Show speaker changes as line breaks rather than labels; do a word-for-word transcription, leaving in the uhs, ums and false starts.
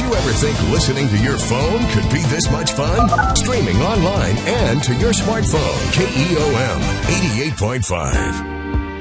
you ever think listening to your phone could be this much fun? Streaming online and to your smartphone. K E O M eighty-eight point five.